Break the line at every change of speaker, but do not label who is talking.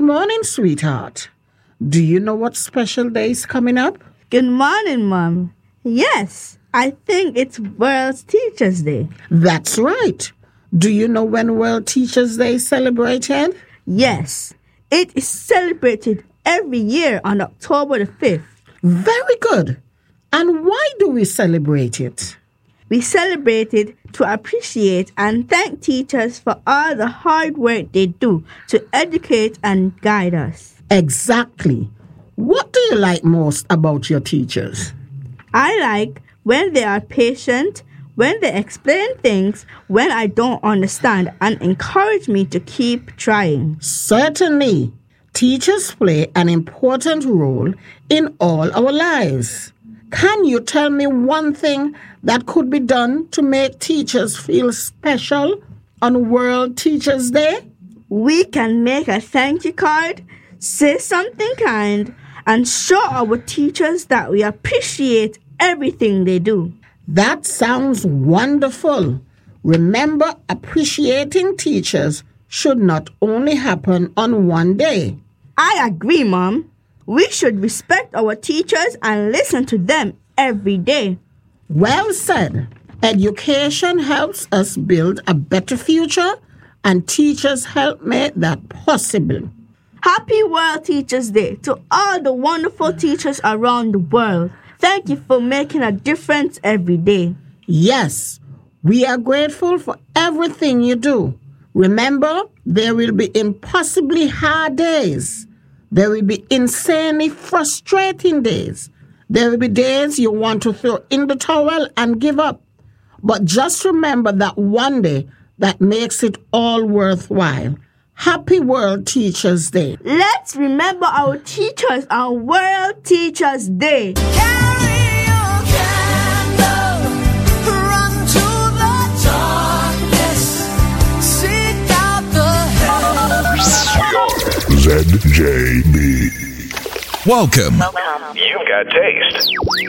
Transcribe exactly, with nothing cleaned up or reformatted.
morning, sweetheart. Do you know what special day is coming up?
Good morning, Mom. Yes, I think it's World Teachers' Day.
That's right. Do you know when World Teachers' Day is celebrated?
Yes, it is celebrated every year on October the fifth.
Very good. And why do we celebrate it?
We celebrate it to appreciate and thank teachers for all the hard work they do to educate and guide us.
Exactly. What do you like most about your teachers?
I like when they are patient, when they explain things when I don't understand, and encourage me to keep trying.
Certainly. Teachers play an important role in all our lives. Can you tell me one thing that could be done to make teachers feel special on World Teachers' Day?
We can make a thank you card, say something kind, and show our teachers that we appreciate everything they do.
That sounds wonderful. Remember, appreciating teachers should not only happen on one day.
I agree, Mom. We should respect our teachers and listen to them every day.
Well said. Education helps us build a better future, and teachers help make that possible.
Happy World Teachers' Day to all the wonderful teachers around the world. Thank you for making a difference every day.
Yes, we are grateful for everything you do. Remember, there will be impossibly hard days. There will be insanely frustrating days. There will be days you want to throw in the towel and give up. But just remember that one day that makes it all worthwhile. Happy World Teachers' Day.
Let's remember our teachers on World Teachers' Day.
Carry your candle, run to the darkness, seek out the help.
Z J B.
Welcome.
You've got taste.